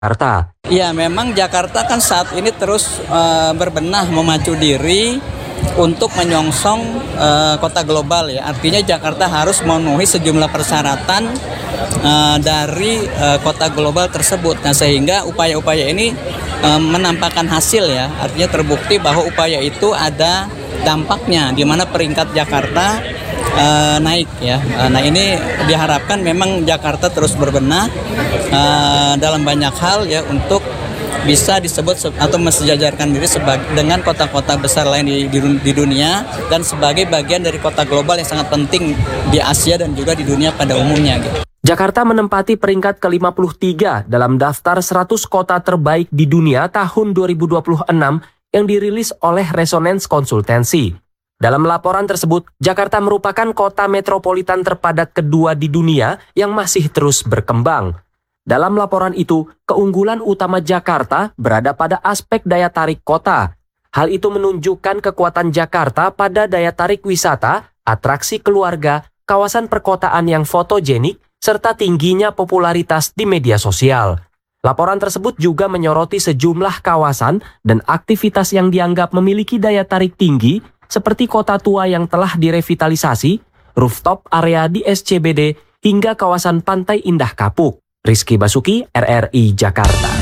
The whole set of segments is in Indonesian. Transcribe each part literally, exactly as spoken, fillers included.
Jakarta. Ya, memang Jakarta kan saat ini terus uh, berbenah memacu diri untuk menyongsong uh, kota global ya. Artinya Jakarta harus memenuhi sejumlah persyaratan uh, dari uh, kota global tersebut. Nah, sehingga upaya-upaya ini uh, menampakkan hasil ya. Artinya terbukti bahwa upaya itu ada dampaknya di mana peringkat Jakarta Uh, naik ya. Uh, nah ini diharapkan memang Jakarta terus berbenah uh, dalam banyak hal ya untuk bisa disebut se- atau mensejajarkan diri sebagai dengan kota-kota besar lain di, di, di dunia dan sebagai bagian dari kota global yang sangat penting di Asia dan juga di dunia pada umumnya gitu. Jakarta menempati peringkat ke lima puluh tiga dalam daftar seratus kota terbaik di dunia tahun dua ribu dua puluh enam yang dirilis oleh Resonance Konsultansi. Dalam laporan tersebut, Jakarta merupakan kota metropolitan terpadat kedua di dunia yang masih terus berkembang. Dalam laporan itu, keunggulan utama Jakarta berada pada aspek daya tarik kota. Hal itu menunjukkan kekuatan Jakarta pada daya tarik wisata, atraksi keluarga, kawasan perkotaan yang fotogenik, serta tingginya popularitas di media sosial. Laporan tersebut juga menyoroti sejumlah kawasan dan aktivitas yang dianggap memiliki daya tarik tinggi, seperti kota tua yang telah direvitalisasi, rooftop area di S C B D, hingga kawasan Pantai Indah Kapuk. Rizky Basuki, R R I Jakarta.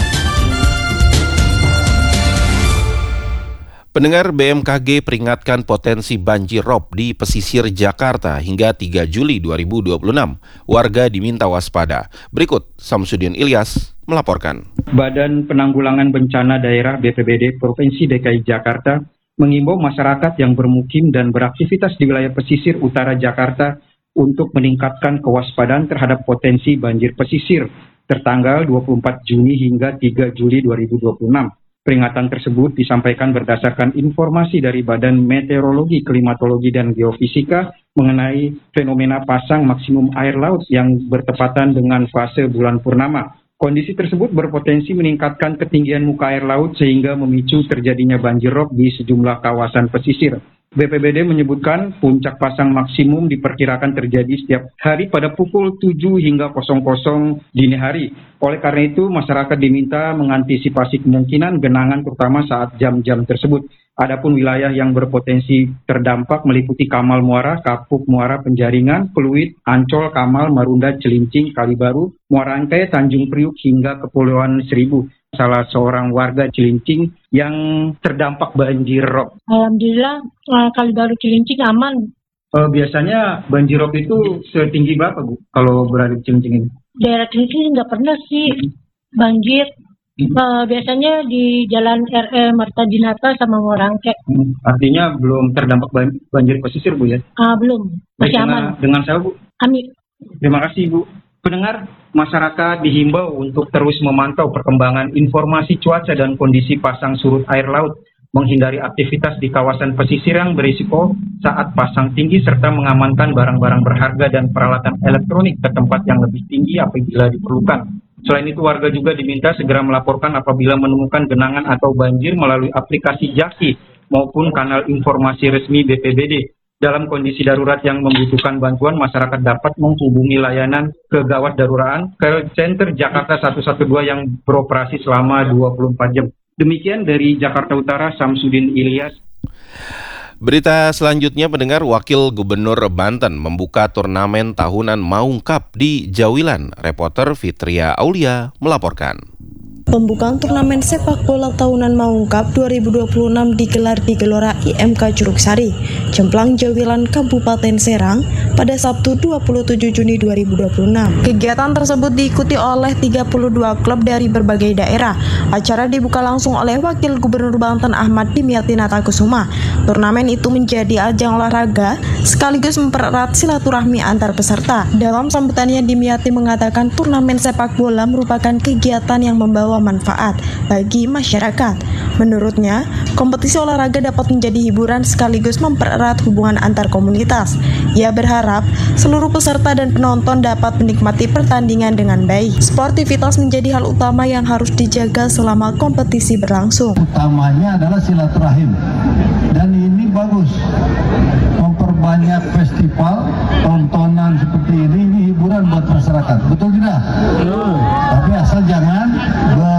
Pendengar, B M K G peringatkan potensi banjir rob di pesisir Jakarta hingga tiga Juli dua ribu dua puluh enam. Warga diminta waspada. Berikut Samsudin Ilyas melaporkan. Badan Penanggulangan Bencana Daerah B P B D Provinsi D K I Jakarta mengimbau masyarakat yang bermukim dan beraktivitas di wilayah pesisir utara Jakarta untuk meningkatkan kewaspadaan terhadap potensi banjir pesisir tertanggal dua puluh empat Juni hingga tiga Juli dua ribu dua puluh enam. Peringatan tersebut disampaikan berdasarkan informasi dari Badan Meteorologi, Klimatologi, dan Geofisika mengenai fenomena pasang maksimum air laut yang bertepatan dengan fase bulan purnama. Kondisi tersebut berpotensi meningkatkan ketinggian muka air laut sehingga memicu terjadinya banjir rob di sejumlah kawasan pesisir. B P B D menyebutkan puncak pasang maksimum diperkirakan terjadi setiap hari pada pukul tujuh hingga nol nol dini hari. Oleh karena itu, masyarakat diminta mengantisipasi kemungkinan genangan terutama saat jam-jam tersebut. Adapun wilayah yang berpotensi terdampak meliputi Kamal Muara, Kapuk Muara Penjaringan, Pluit, Ancol, Kamal, Marunda, Cilincing, Kalibaru, Muara Angke, Tanjung Priuk, hingga Kepulauan Seribu. Salah seorang warga Cilincing yang terdampak banjir rob. Alhamdulillah, Kalibaru Cilincing aman. Uh, biasanya banjir rob itu setinggi berapa, Bu, kalau berada di Cilincing ini? Daerah Cilincing nggak pernah sih banjir. Hmm. Uh, biasanya di Jalan R E Marta Dinata sama Ngorangke. Hmm. Artinya belum terdampak banjir pesisir, Bu, ya? Uh, belum, masih Baik, aman. Dengan, dengan saya, Bu. Amin. Terima kasih, Bu. Pendengar, masyarakat dihimbau untuk terus memantau perkembangan informasi cuaca dan kondisi pasang surut air laut, menghindari aktivitas di kawasan pesisir yang berisiko saat pasang tinggi, serta mengamankan barang-barang berharga dan peralatan elektronik ke tempat yang lebih tinggi apabila diperlukan. Selain itu, warga juga diminta segera melaporkan apabila menemukan genangan atau banjir melalui aplikasi Jaki maupun kanal informasi resmi B P B D. Dalam kondisi darurat yang membutuhkan bantuan, masyarakat dapat menghubungi layanan kegawat daruratan ke Center Jakarta seratus dua belas yang beroperasi selama dua puluh empat jam. Demikian dari Jakarta Utara, Samsudin Ilyas. Berita selanjutnya, pendengar, Wakil Gubernur Banten membuka turnamen tahunan Maung Cup di Jawilan. Reporter Fitria Aulia melaporkan. Pembukaan turnamen sepak bola tahunan Maung Cup dua ribu dua puluh enam digelar di Gelora I M K Curug Sari, Cemplang Jawilan, Kabupaten Serang pada Sabtu dua puluh tujuh Juni dua ribu dua puluh enam. Kegiatan tersebut diikuti oleh tiga puluh dua klub dari berbagai daerah. Acara dibuka langsung oleh Wakil Gubernur Banten Ahmad Dimyati Natakusuma. Turnamen itu menjadi ajang olahraga sekaligus mempererat silaturahmi antar peserta. Dalam sambutannya, Dimyati mengatakan turnamen sepak bola merupakan kegiatan yang membawa manfaat bagi masyarakat. Menurutnya, kompetisi olahraga dapat menjadi hiburan sekaligus mempererat hubungan antar komunitas. Ia berharap seluruh peserta dan penonton dapat menikmati pertandingan dengan baik. Sportivitas menjadi hal utama yang harus dijaga selama kompetisi berlangsung. Utamanya adalah silaturahim, dan ini bagus. Memperbanyak festival, tontonan seperti ini, ini hiburan buat masyarakat. Betul tidak? Betul. Tapi asal jangan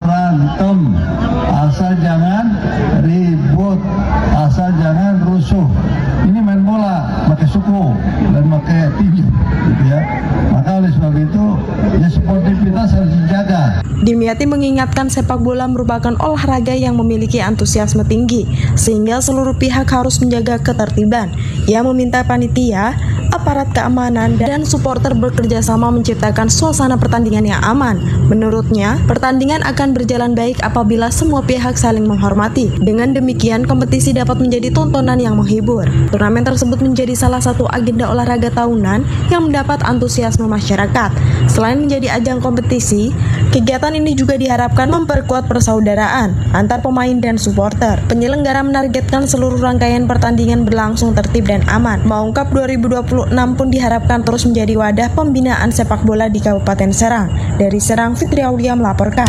Dimyati mengingatkan sepak bola merupakan olahraga yang memiliki antusiasme tinggi, sehingga seluruh pihak harus menjaga ketertiban. Ia meminta panitia, aparat keamanan, dan supporter bekerja sama menciptakan suasana pertandingan yang aman. Menurutnya, pertandingan akan berjalan baik apabila semua pihak saling menghormati. Dengan demikian, kompetisi dapat menjadi tontonan yang menghibur. Turnamen tersebut menjadi salah satu agenda olahraga tahunan yang mendapat antusiasme masyarakat. Selain menjadi ajang kompetisi, kegiatan ini juga diharapkan memperkuat persaudaraan antar pemain dan supporter. Penyelenggara menargetkan seluruh rangkaian pertandingan berlangsung tertib dan aman. Maung Cup dua ribu dua puluh enam pun diharapkan terus menjadi wadah pembinaan sepak bola di Kabupaten Serang. Dari Serang, Fitri Aulia melaporkan.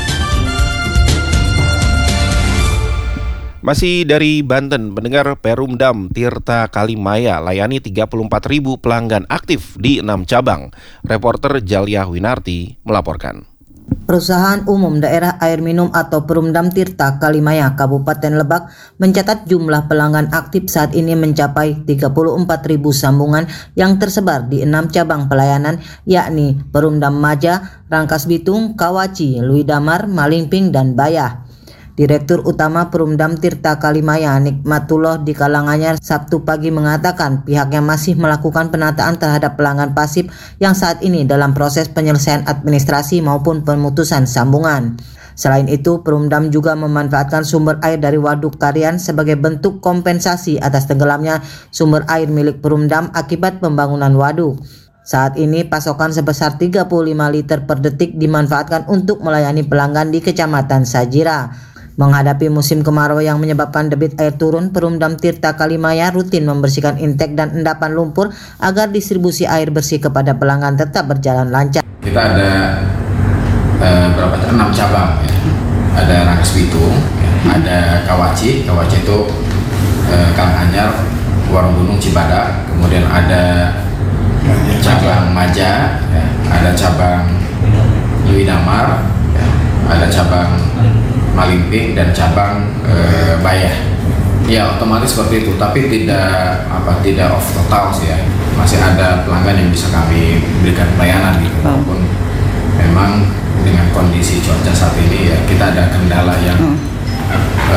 Masih dari Banten, pendengar, Perumdam Tirta Kalimaya layani tiga puluh empat ribu pelanggan aktif di enam cabang. Reporter Jalia Winarti melaporkan. Perusahaan Umum Daerah Air Minum atau Perumdam Tirta Kalimaya Kabupaten Lebak mencatat jumlah pelanggan aktif saat ini mencapai tiga puluh empat ribu sambungan yang tersebar di enam cabang pelayanan, yakni Perumdam Maja, Rangkas Bitung, Kawaci, Lui Damar, Malingping, dan Bayah. Direktur Utama Perumdam Tirta Kalimaya Nikmatullah di kalangannya Sabtu pagi mengatakan pihaknya masih melakukan penataan terhadap pelanggan pasif yang saat ini dalam proses penyelesaian administrasi maupun pemutusan sambungan. Selain itu, Perumdam juga memanfaatkan sumber air dari Waduk Karian sebagai bentuk kompensasi atas tenggelamnya sumber air milik Perumdam akibat pembangunan waduk. Saat ini pasokan sebesar tiga puluh lima liter per detik dimanfaatkan untuk melayani pelanggan di Kecamatan Sajira. Menghadapi musim kemarau yang menyebabkan debit air turun, Perumdam Tirta Kalimaya rutin membersihkan intek dan endapan lumpur agar distribusi air bersih kepada pelanggan tetap berjalan lancar. Kita ada eh, berapa enam cabang, ya. Ada Rangkas Bitung, ya. Ada Kawaci, Kawaci itu eh, Karanganyar, Warung Gunung, Cibadak, kemudian ada cabang Maja, ya. Ada cabang Lui Damar, ya. Ada cabang Malingping dan cabang e, Bayah. Ya otomatis seperti itu, tapi tidak apa tidak off total sih ya. Masih ada pelanggan yang bisa kami berikan pelayanan gitu. Walaupun memang dengan kondisi cuaca saat ini ya kita ada kendala yang e,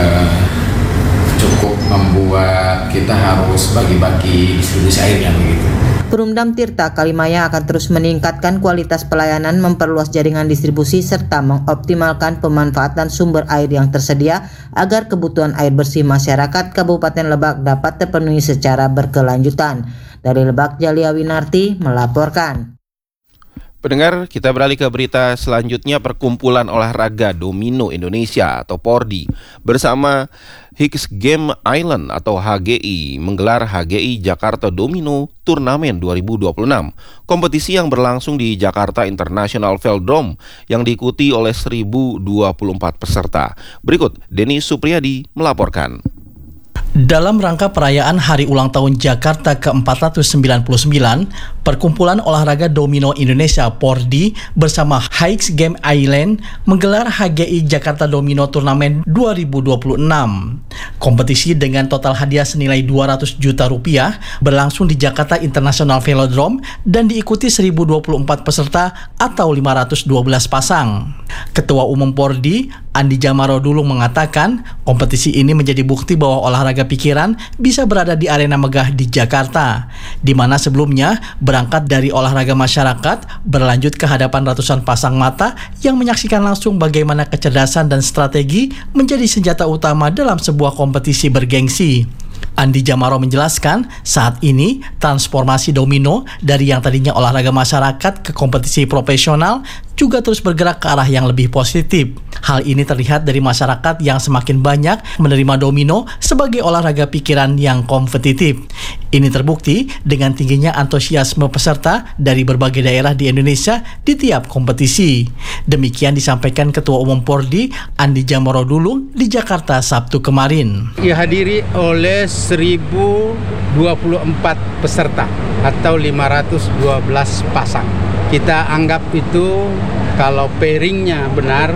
cukup membuat kita harus bagi-bagi distribusi airnya begitu. Perumdam Tirta Kalimaya akan terus meningkatkan kualitas pelayanan, memperluas jaringan distribusi, serta mengoptimalkan pemanfaatan sumber air yang tersedia agar kebutuhan air bersih masyarakat Kabupaten Lebak dapat terpenuhi secara berkelanjutan. Dari Lebak, Jalia Winarti melaporkan. Pendengar, kita beralih ke berita selanjutnya. Perkumpulan Olahraga Domino Indonesia atau Pordi bersama Hicks Game Island atau H G I menggelar H G I Jakarta Domino Turnamen dua ribu dua puluh enam. Kompetisi yang berlangsung di Jakarta International Velodrome yang diikuti oleh seribu dua puluh empat peserta. Berikut Denny Supriyadi melaporkan. Dalam rangka perayaan Hari Ulang Tahun Jakarta ke empat ratus sembilan puluh sembilan, Perkumpulan Olahraga Domino Indonesia Pordi bersama Hicks Game Island menggelar H G I Jakarta Domino Turnamen dua ribu dua puluh enam. Kompetisi dengan total hadiah senilai dua ratus juta rupiah berlangsung di Jakarta International Velodrome dan diikuti seribu dua puluh empat peserta atau lima ratus dua belas pasang. Ketua Umum Pordi, Andi Jamarudulung mengatakan kompetisi ini menjadi bukti bahwa olahraga pikiran bisa berada di arena megah di Jakarta, di mana sebelumnya berangkat dari olahraga masyarakat berlanjut ke hadapan ratusan pasang mata yang menyaksikan langsung bagaimana kecerdasan dan strategi menjadi senjata utama dalam sebuah kompetisi bergengsi. Andi Jamaro menjelaskan saat ini transformasi domino dari yang tadinya olahraga masyarakat ke kompetisi profesional juga terus bergerak ke arah yang lebih positif. Hal ini terlihat dari masyarakat yang semakin banyak menerima domino sebagai olahraga pikiran yang kompetitif. Ini terbukti dengan tingginya antusiasme peserta dari berbagai daerah di Indonesia di tiap kompetisi. Demikian disampaikan Ketua Umum Pordi, Andi Jamarudulung di Jakarta Sabtu kemarin. Dihadiri oleh seribu dua puluh empat peserta atau lima ratus dua belas pasang. Kita anggap itu kalau pairingnya benar,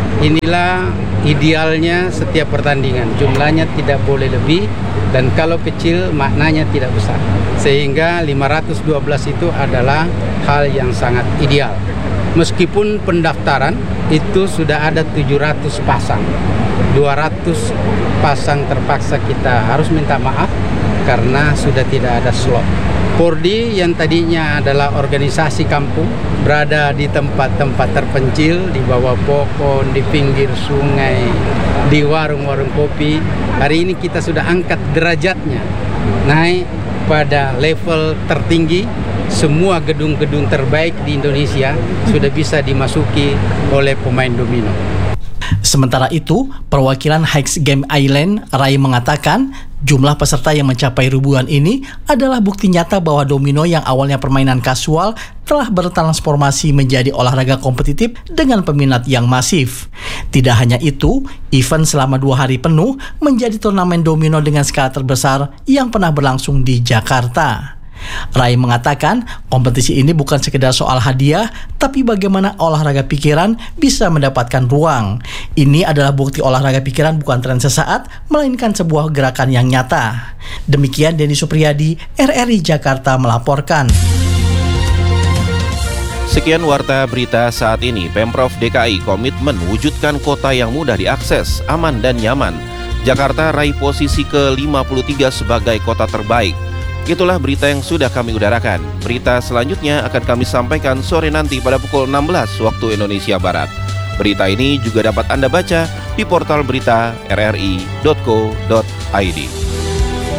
inilah idealnya setiap pertandingan. Jumlahnya tidak boleh lebih dan kalau kecil maknanya tidak besar. Sehingga lima ratus dua belas itu adalah hal yang sangat ideal. Meskipun pendaftaran itu sudah ada tujuh ratus pasang, dua ratus pasang terpaksa kita harus minta maaf karena sudah tidak ada slot. Pordi yang tadinya adalah organisasi kampung, berada di tempat-tempat terpencil, di bawah pohon, di pinggir sungai, di warung-warung kopi. Hari ini kita sudah angkat derajatnya, naik pada level tertinggi. Semua gedung-gedung terbaik di Indonesia sudah bisa dimasuki oleh pemain domino. Sementara itu, perwakilan Hikes Game Island, Rai, mengatakan jumlah peserta yang mencapai ribuan ini adalah bukti nyata bahwa domino yang awalnya permainan kasual telah bertransformasi menjadi olahraga kompetitif dengan peminat yang masif. Tidak hanya itu, event selama dua hari penuh menjadi turnamen domino dengan skala terbesar yang pernah berlangsung di Jakarta. Rai mengatakan kompetisi ini bukan sekedar soal hadiah, tapi bagaimana olahraga pikiran bisa mendapatkan ruang. Ini adalah bukti olahraga pikiran bukan tren sesaat, melainkan sebuah gerakan yang nyata. Demikian Denny Supriyadi, R R I Jakarta melaporkan. Sekian warta berita saat ini. Pemprov D K I komitmen wujudkan kota yang mudah diakses, aman dan nyaman. Jakarta raih posisi ke lima puluh tiga sebagai kota terbaik. Itulah berita yang sudah kami udarakan. Berita selanjutnya akan kami sampaikan sore nanti pada pukul enam belas waktu Indonesia Barat. Berita ini juga dapat Anda baca di portal berita r r i dot co dot i d.